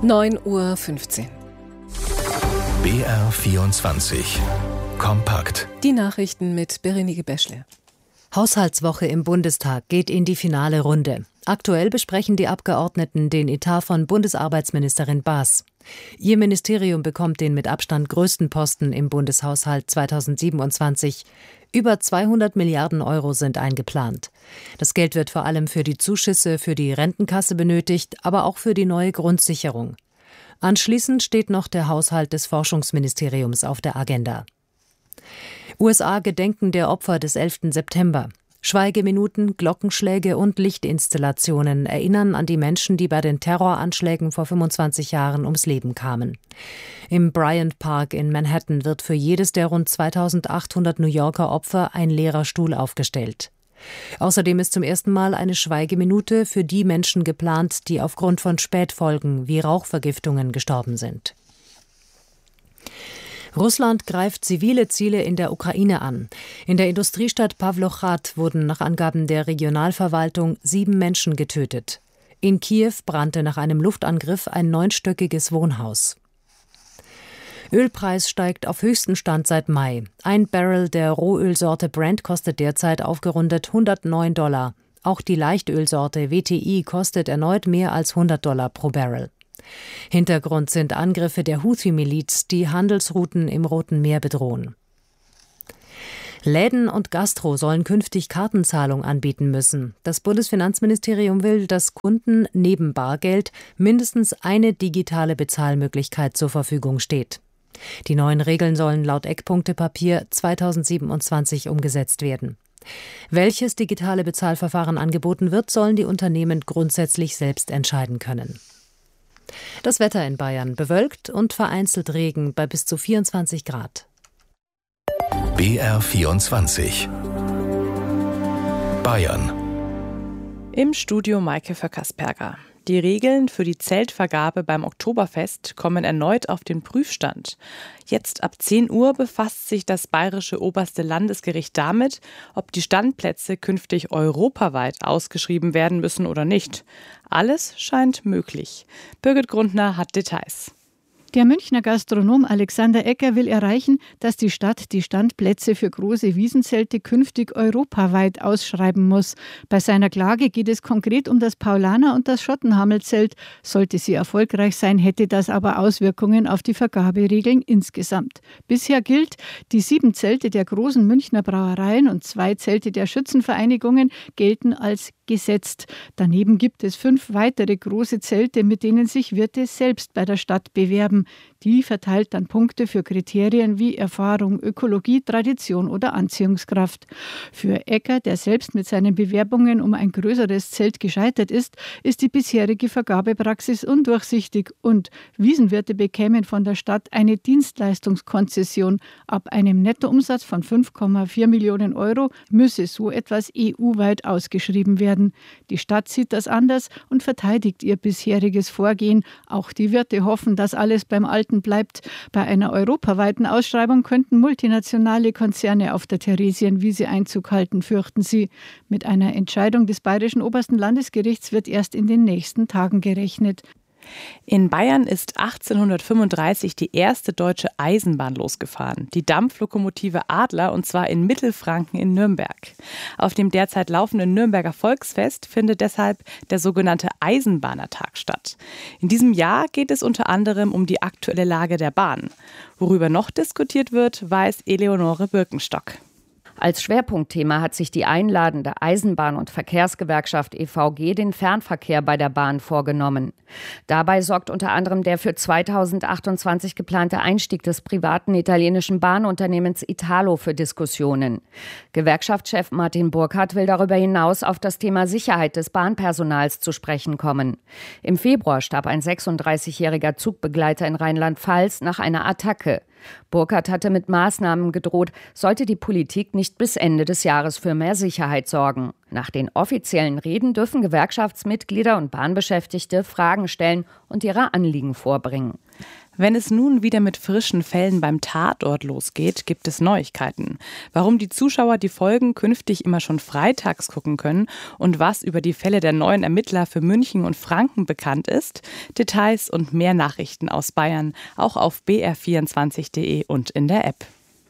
9:15 Uhr. BR24 Kompakt. Die Nachrichten mit Berenike Beschle. Haushaltswoche im Bundestag geht in die finale Runde. Aktuell besprechen die Abgeordneten den Etat von Bundesarbeitsministerin Baas. Ihr Ministerium bekommt den mit Abstand größten Posten im Bundeshaushalt 2027. Über 200 Milliarden Euro sind eingeplant. Das Geld wird vor allem für die Zuschüsse für die Rentenkasse benötigt, aber auch für die neue Grundsicherung. Anschließend steht noch der Haushalt des Forschungsministeriums auf der Agenda. USA gedenken der Opfer des 11. September. Schweigeminuten, Glockenschläge und Lichtinstallationen erinnern an die Menschen, die bei den Terroranschlägen vor 25 Jahren ums Leben kamen. Im Bryant Park in Manhattan wird für jedes der rund 2800 New Yorker Opfer ein leerer Stuhl aufgestellt. Außerdem ist zum ersten Mal eine Schweigeminute für die Menschen geplant, die aufgrund von Spätfolgen wie Rauchvergiftungen gestorben sind. Russland greift zivile Ziele in der Ukraine an. In der Industriestadt Pawlochrad wurden nach Angaben der Regionalverwaltung 7 Menschen getötet. In Kiew brannte nach einem Luftangriff ein 9-stöckiges Wohnhaus. Ölpreis steigt auf höchsten Stand seit Mai. Ein Barrel der Rohölsorte Brent kostet derzeit aufgerundet $109. Auch die Leichtölsorte WTI kostet erneut mehr als $100 pro Barrel. Hintergrund sind Angriffe der Houthi-Miliz, die Handelsrouten im Roten Meer bedrohen. Läden und Gastro sollen künftig Kartenzahlung anbieten müssen. Das Bundesfinanzministerium will, dass Kunden neben Bargeld mindestens eine digitale Bezahlmöglichkeit zur Verfügung steht. Die neuen Regeln sollen laut Eckpunktepapier 2027 umgesetzt werden. Welches digitale Bezahlverfahren angeboten wird, sollen die Unternehmen grundsätzlich selbst entscheiden können. Das Wetter in Bayern: bewölkt und vereinzelt Regen bei bis zu 24 Grad. BR24 Bayern. Im Studio Maike Vöckersperger. Die Regeln für die Zeltvergabe beim Oktoberfest kommen erneut auf den Prüfstand. Jetzt ab 10 Uhr befasst sich das Bayerische Oberste Landesgericht damit, ob die Standplätze künftig europaweit ausgeschrieben werden müssen oder nicht. Alles scheint möglich. Birgit Grundner hat Details. Der Münchner Gastronom Alexander Ecker will erreichen, dass die Stadt die Standplätze für große Wiesenzelte künftig europaweit ausschreiben muss. Bei seiner Klage geht es konkret um das Paulaner- und das Schottenhamel-Zelt. Sollte sie erfolgreich sein, hätte das aber Auswirkungen auf die Vergaberegeln insgesamt. Bisher gilt, die 7 Zelte der großen Münchner Brauereien und 2 Zelte der Schützenvereinigungen gelten als gesetzt. Daneben gibt es 5 weitere große Zelte, mit denen sich Wirte selbst bei der Stadt bewerben. Die verteilt dann Punkte für Kriterien wie Erfahrung, Ökologie, Tradition oder Anziehungskraft. Für Ecker, der selbst mit seinen Bewerbungen um ein größeres Zelt gescheitert ist, ist die bisherige Vergabepraxis undurchsichtig und Wiesenwirte bekämen von der Stadt eine Dienstleistungskonzession. Ab einem Nettoumsatz von 5,4 Millionen Euro müsse so etwas EU-weit ausgeschrieben werden. Die Stadt sieht das anders und verteidigt ihr bisheriges Vorgehen. Auch die Wirte hoffen, dass alles beim Alten bleibt. Bei einer europaweiten Ausschreibung könnten multinationale Konzerne auf der Theresienwiese Einzug halten, fürchten sie. Mit einer Entscheidung des Bayerischen Obersten Landesgerichts wird erst in den nächsten Tagen gerechnet. In Bayern ist 1835 die erste deutsche Eisenbahn losgefahren, die Dampflokomotive Adler, und zwar in Mittelfranken in Nürnberg. Auf dem derzeit laufenden Nürnberger Volksfest findet deshalb der sogenannte Eisenbahnertag statt. In diesem Jahr geht es unter anderem um die aktuelle Lage der Bahn. Worüber noch diskutiert wird, weiß Eleonore Birkenstock. Als Schwerpunktthema hat sich die einladende Eisenbahn- und Verkehrsgewerkschaft EVG den Fernverkehr bei der Bahn vorgenommen. Dabei sorgt unter anderem der für 2028 geplante Einstieg des privaten italienischen Bahnunternehmens Italo für Diskussionen. Gewerkschaftschef Martin Burkhardt will darüber hinaus auf das Thema Sicherheit des Bahnpersonals zu sprechen kommen. Im Februar starb ein 36-jähriger Zugbegleiter in Rheinland-Pfalz nach einer Attacke. Burkhardt hatte mit Maßnahmen gedroht, sollte die Politik nicht bis Ende des Jahres für mehr Sicherheit sorgen. Nach den offiziellen Reden dürfen Gewerkschaftsmitglieder und Bahnbeschäftigte Fragen stellen und ihre Anliegen vorbringen. Wenn es nun wieder mit frischen Fällen beim Tatort losgeht, gibt es Neuigkeiten. Warum die Zuschauer die Folgen künftig immer schon freitags gucken können und was über die Fälle der neuen Ermittler für München und Franken bekannt ist, Details und mehr Nachrichten aus Bayern auch auf br24.de und in der App.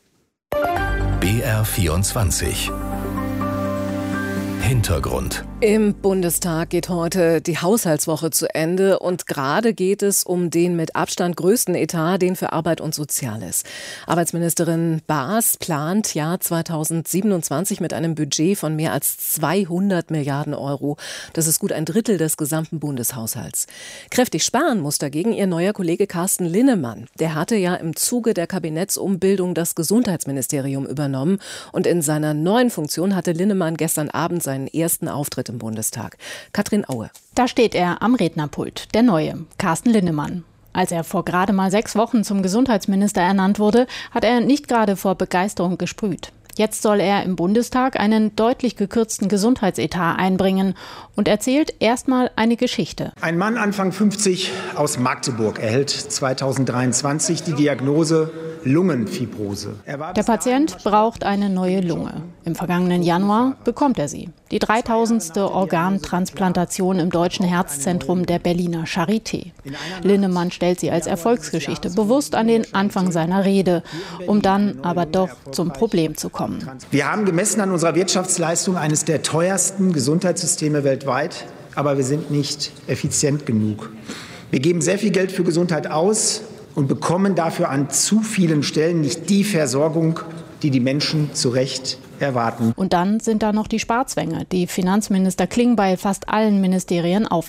BR24 Hintergrund. Im Bundestag geht heute die Haushaltswoche zu Ende und gerade geht es um den mit Abstand größten Etat, den für Arbeit und Soziales. Arbeitsministerin Baas plant Jahr 2027 mit einem Budget von mehr als 200 Milliarden Euro. Das ist gut ein Drittel des gesamten Bundeshaushalts. Kräftig sparen muss dagegen ihr neuer Kollege Carsten Linnemann. Der hatte ja im Zuge der Kabinettsumbildung das Gesundheitsministerium übernommen und in seiner neuen Funktion hatte Linnemann gestern Abend seinen ersten Auftritt im Bundestag. Katrin Aue. Da steht er am Rednerpult, der Neue, Carsten Linnemann. Als er vor gerade mal 6 Wochen zum Gesundheitsminister ernannt wurde, hat er nicht gerade vor Begeisterung gesprüht. Jetzt soll er im Bundestag einen deutlich gekürzten Gesundheitsetat einbringen und erzählt erstmal eine Geschichte. Ein Mann Anfang 50 aus Magdeburg erhält 2023 die Diagnose Lungenfibrose. Der Patient braucht eine neue Lunge. Im vergangenen Januar bekommt er sie. Die 3000. Organtransplantation im Deutschen Herzzentrum der Berliner Charité. Linnemann stellt sie als Erfolgsgeschichte bewusst an den Anfang seiner Rede, um dann aber doch zum Problem zu kommen. Wir haben gemessen an unserer Wirtschaftsleistung eines der teuersten Gesundheitssysteme weltweit, aber wir sind nicht effizient genug. Wir geben sehr viel Geld für Gesundheit aus und bekommen dafür an zu vielen Stellen nicht die Versorgung, die die Menschen zu Recht erwarten. Und dann sind da noch die Sparzwänge, die Finanzminister Klingbeil fast allen Ministerien auferlegt.